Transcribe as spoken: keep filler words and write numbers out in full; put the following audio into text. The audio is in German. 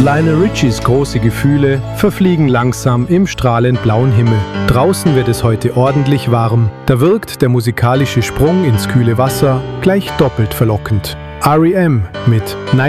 Lionel Richies große Gefühle verfliegen langsam im strahlend blauen Himmel. Draußen wird es heute ordentlich warm. Da wirkt der musikalische Sprung ins kühle Wasser gleich doppelt verlockend. R E M mit